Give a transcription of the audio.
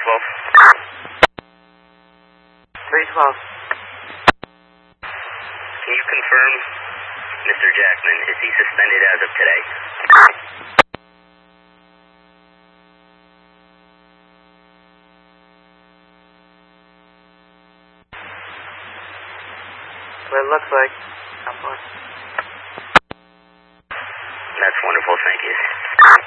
312. 312. Can you confirm, Mr. Jackman, is he suspended as of today? What it looks like. That's wonderful, thank you.